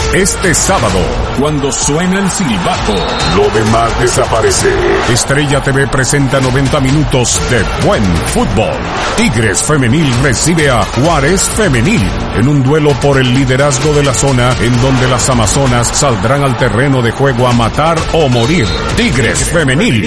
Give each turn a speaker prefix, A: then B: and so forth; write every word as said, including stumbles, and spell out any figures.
A: Este sábado, cuando suena el silbato, lo demás desaparece. Estrella T V presenta noventa minutos de buen fútbol. Tigres Femenil recibe a Juárez Femenil en un duelo por el liderazgo de la zona, en donde las amazonas saldrán al terreno de juego a matar o morir. Tigres Femenil.